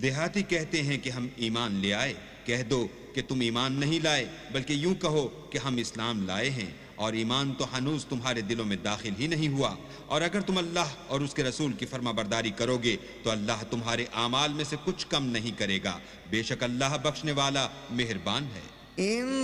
देहाती कहते हैं कि हम ईमान ले आए। कह दो कि तुम ईमान नहीं लाए, बल्कि यूं कहो कि हम इस्लाम लाए हैं, और ईमान तो हनूज तुम्हारे दिलों में दाखिल ही नहीं हुआ। और अगर तुम अल्लाह और उसके रसूल की फरमाबरदारी करोगे तो अल्लाह तुम्हारे आमाल में से कुछ कम नहीं करेगा। बेशक अल्लाह बख्शने वाला मेहरबान है।